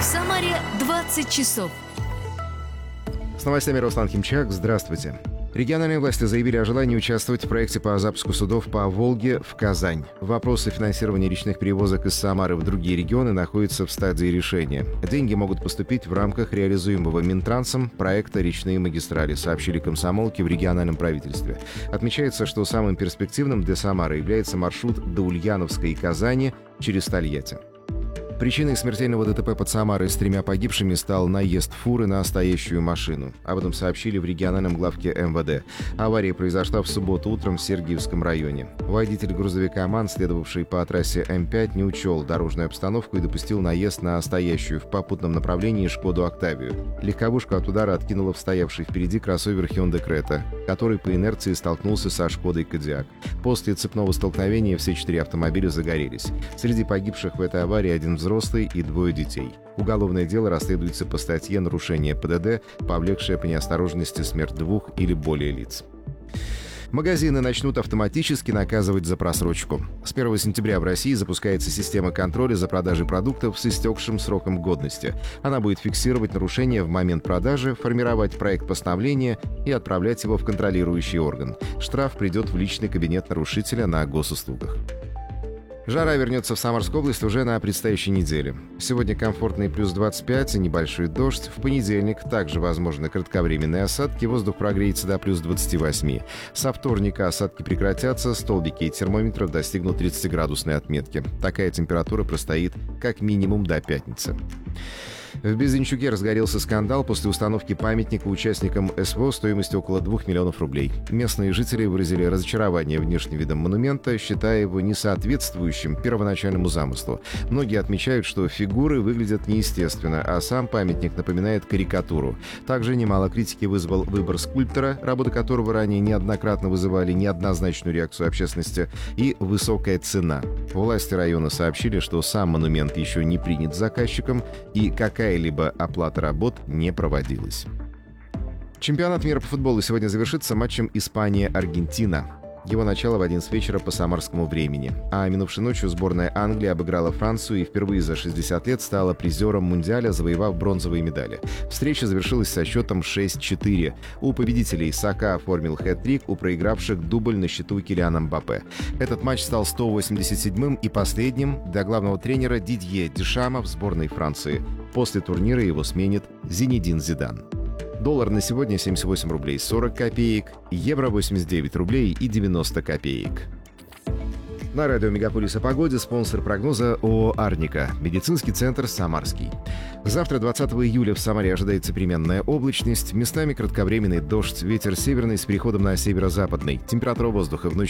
Самаре 20 часов. С новостями Руслан Химчак. Здравствуйте. Региональные власти заявили о желании участвовать в проекте по запуску судов по Волге в Казань. Вопросы финансирования речных перевозок из Самары в другие регионы находятся в стадии решения. Деньги могут поступить в рамках реализуемого Минтрансом проекта «Речные магистрали», сообщили комсомолки в региональном правительстве. Отмечается, что самым перспективным для Самары является маршрут до Ульяновска и Казани через Тольятти. Причиной смертельного ДТП под Самарой с 3 погибшими стал наезд фуры на стоящую машину. Об этом сообщили в региональном главке МВД. Авария произошла в субботу утром в Сергиевском районе. Водитель грузовика МАН, следовавший по трассе М5, не учел дорожную обстановку и допустил наезд на стоящую в попутном направлении «Шкоду Октавию». Легковушку от удара откинуло в стоявший впереди кроссовер Hyundai Creta, который по инерции столкнулся со «Шкодой Кодиак». После цепного столкновения все 4 автомобиля загорелись. Среди погибших в этой аварии 1 взрослый и 2 детей. Уголовное дело расследуется по статье «Нарушение ПДД, повлекшее по неосторожности смерть 2 или более лиц». Магазины начнут автоматически наказывать за просрочку. С 1 сентября в России запускается система контроля за продажей продуктов с истекшим сроком годности. Она будет фиксировать нарушения в момент продажи, формировать проект постановления и отправлять его в контролирующий орган. Штраф придет в личный кабинет нарушителя на госуслугах. Жара вернется в Самарскую область уже на предстоящей неделе. Сегодня комфортный плюс 25 и небольшой дождь. В понедельник также возможны кратковременные осадки, воздух прогреется до плюс 28. Со вторника осадки прекратятся, столбики термометров достигнут 30-градусной отметки. Такая температура простоит как минимум до пятницы. В Безенчуке разгорелся скандал после установки памятника участникам СВО стоимостью около 2 миллионов рублей. Местные жители выразили разочарование внешним видом монумента, считая его несоответствующим первоначальному замыслу. Многие отмечают, что фигуры выглядят неестественно, а сам памятник напоминает карикатуру. Также немало критики вызвал выбор скульптора, работы которого ранее неоднократно вызывали неоднозначную реакцию общественности, и высокая цена. Власти района сообщили, что сам монумент еще не принят заказчиком и какая-либо оплата работ не проводилась. Чемпионат мира по футболу сегодня завершится матчем Испания-Аргентина. Его начало в 11 вечера по самарскому времени. А минувшей ночью сборная Англии обыграла Францию и впервые за 60 лет стала призером Мундиаля, завоевав бронзовые медали. Встреча завершилась со счетом 6-4. У победителей Сака оформил хэт-трик, у проигравших дубль на счету Килиана Мбаппе. Этот матч стал 187-м и последним для главного тренера Дидье Дешама в сборной Франции. После турнира его сменит Зинедин Зидан. Доллар на сегодня 78 рублей 40 копеек, евро 89 рублей и 90 копеек. На радио «Мегаполис» о погоде спонсор прогноза ООО «Арника», медицинский центр «Самарский». Завтра, 20 июля, в Самаре ожидается переменная облачность, местами кратковременный дождь, ветер северный с переходом на северо-западный. Температура воздуха в ночь